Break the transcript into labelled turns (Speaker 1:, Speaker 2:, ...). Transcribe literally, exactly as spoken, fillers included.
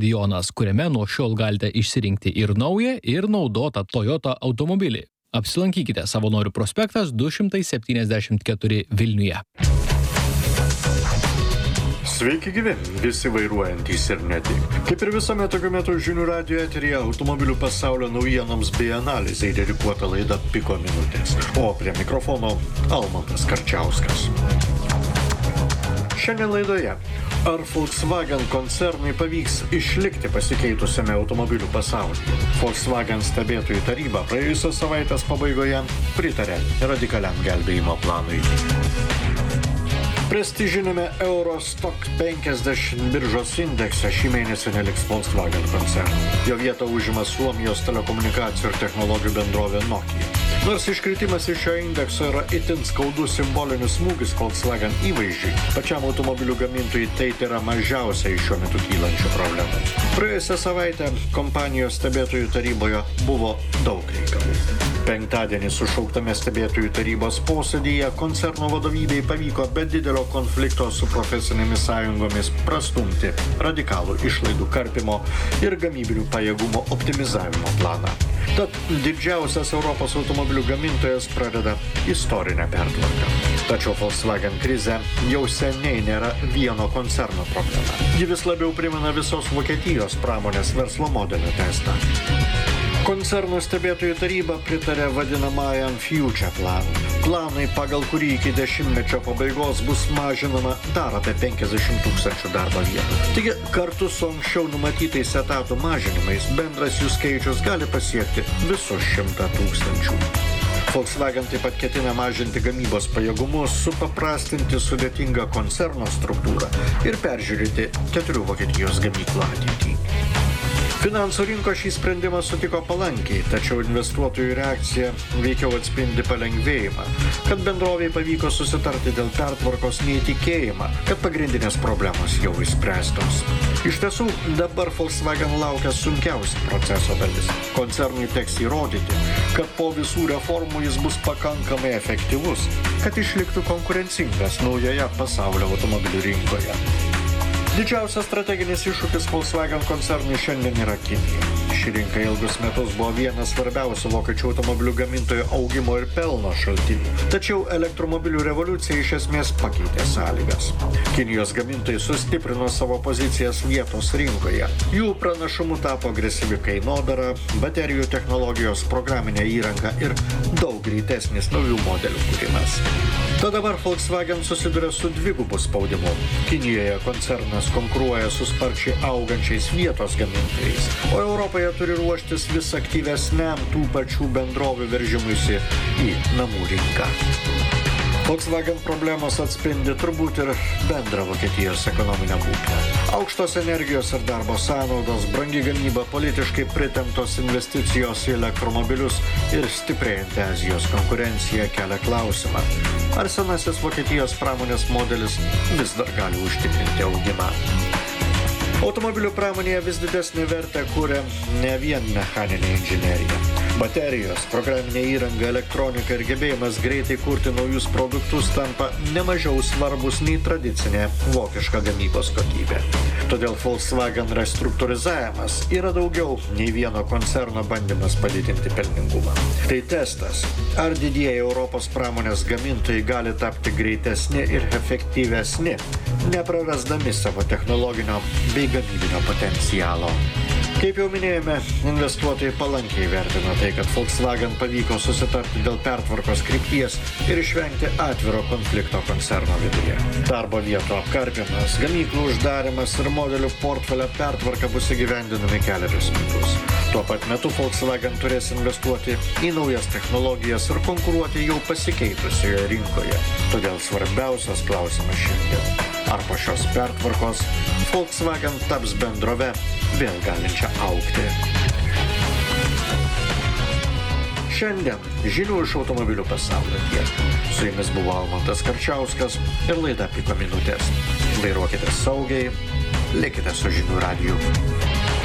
Speaker 1: Dijonas, kuriame nuo šiol galite išsirinkti ir naują, ir naudotą Toyota automobilį. Apsilankykite Savanorių prospektas du šimtai septyniasdešimt keturi Vilniuje.
Speaker 2: Sveiki gyvi, visi vairuojantys ir ne tik. Kaip ir visame tokiu metu žinių radijo eteryje automobilių pasaulio naujienoms bei analizai dedikuota laida Piko minutės. O prie mikrofono Almantas Karčiauskas. Šiandien laidoje. Ar Volkswagen koncernui pavyks išlikti pasikeitusiame automobilių pasaulyje? Volkswagen stebėtojų taryba praėjusios savaitės pabaigoje pritarė radikaliam gelbėjimo planui. Prestižinėme Eurostock penkiasdešimt biržos indekse šį mėnesį neliks Volkswagen koncerno. Jo vietą užima Suomijos telekomunikacijų ir technologijų bendrovė Nokia. Nors iškritimas iš šio indekso yra itin skaudus simbolinis smūgis Volkswagen įvaizdžiui, pačiam automobilių gamintojui tai yra mažiausia iš šiuo metu kylančių problemų. Praėjusią savaitę kompanijos stebėtojų taryboje buvo daug reikalų. Penktadienį sušauktame stebėtojų tarybos posėdyje koncerno vadovybei pavyko be didelio konflikto su profesinėmis sąjungomis prastumti radikalų išlaidų karpimo ir gamybinių pajėgumo optimizavimo planą. Tad didžiausias Europos automobilių gamintojas pradeda istorinę pertvarką. Tačiau Volkswagen krizė jau seniai nėra vieno koncerno problema. Ji vis labiau primena visos Vokietijos pramonės verslo modelio testą. Koncerno stebėtojų taryba pritarė vadinamajam Future planui. Planui, pagal kurį iki dešimtmečio pabaigos bus mažinama dar apie penkiasdešimt tūkstančių darbo vietų. Taigi, kartu su anksčiau numatytais etatų mažinimais, bendras jų skaičius gali pasiekti visus šimtą tūkstančių. Volkswagen taip pat ketina mažinti gamybos pajėgumus, supaprastinti sudėtingą koncerno struktūrą ir peržiūrėti keturių Vokietijos gamyklų ateitį. Finansų rinko šį sprendimą sutiko palankiai, tačiau investuotojų reakcija veikiau atspindi palengvėjimą, kad bendrovei pavyko susitarti dėl pertvarkos neįtikėjimą, kad pagrindinės problemos jau išspręstos. Iš tiesų, dabar Volkswagen laukia sunkiausia proceso dalis. Koncernui teks įrodyti, kad po visų reformų jis bus pakankamai efektyvus, kad išliktų konkurencingas naujoje pasaulio automobilių rinkoje. Didžiausias strateginis iššūkis Volkswagen koncernui šiandien yra Kinija. Ši rinka ilgus metus buvo vienas svarbiausių vokiečių automobilių gamintojų augimo ir pelno šaltinių. Tačiau elektromobilių revoliucija iš esmės pakeitė sąlygas. Kinijos gamintojai sustiprino savo pozicijas vietos rinkoje. Jų pranašumu tapo agresyvi kainodara, baterijų technologijos, programinė įranga ir daug greitesnis naujų modelių kūrimas. Tad dabar Volkswagen susiduria su dvigubu spaudimu. Kinijoje koncernas konkuruoja su sparčiai augančiais vietos gamintojais, o Europoje turi ruoštis vis aktyvesniam tų pačių bendrovių veržimuisi į namų rinką. Volkswagen problemos atspindi turbūt ir bendrą Vokietijos ekonominę būklę. Aukštos energijos ir darbo sąnaudos, brangi gamyba, politiškai pritemptos investicijos į elektromobilius ir stiprėjanti Azijos konkurencija kelia klausimą, ar senasis Vokietijos pramonės modelis vis dar gali užtikrinti augimą. Automobilių pramonėje vis didesnį vertę kuria ne vien mechaninė inžinerija. Baterijos, programinė įranga, elektronika ir gebėjimas greitai kurti naujus produktus tampa nemažiau svarbus nei tradicinė vokiška gamybos kokybė. Todėl Volkswagen restruktūrizavimas yra daugiau nei vieno koncerno bandymas padidinti pelningumą. Tai testas, ar didieji Europos pramonės gamintojai gali tapti greitesni ir efektyvesni, neprarasdami savo technologinio bei gamybinio potencialo. Kaip jau minėjome, investuotojai palankiai vertina tai, kad Volkswagen pavyko susitarti dėl pertvarkos krypties ir išvengti atviro konflikto koncerno viduje. Darbo vietų apkarpimas, gamyklų uždarimas ir modelių portfelio pertvarka bus įgyvendinami kelerius metus. Tuo pat metu Volkswagen turės investuoti į naujas technologijas ir konkuruoti jau pasikeitusioje rinkoje. Todėl svarbiausias klausimas šiandien. Ar po šios pertvarkos Volkswagen taps bendrove vėl galinčia augti? Šiandien žinių iš automobilių pasaulio tiek. Su jumis buvo Almantas Karčiauskas ir laida Piko minutės. Vairuokite saugiai, likite su žinių radiju.